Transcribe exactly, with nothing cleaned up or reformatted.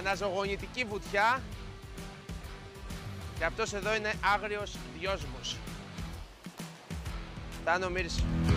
Αναζωογονητική βουτιά. Και αυτός εδώ είναι άγριος δυόσμος. Τάνο Μύρση.